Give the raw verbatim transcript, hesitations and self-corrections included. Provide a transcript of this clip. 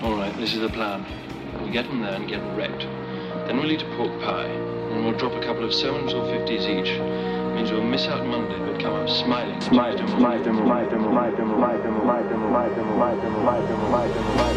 All right, this is the plan. We get them there and get wrecked. Then we'll eat a pork pie, and we'll drop a couple of sevens or fifties each. Means we'll miss out Monday, but come up smiling. Smile, smile, smile, smile, smile, smile, smile, smile, smile, smile, smile, smile, smile, smile.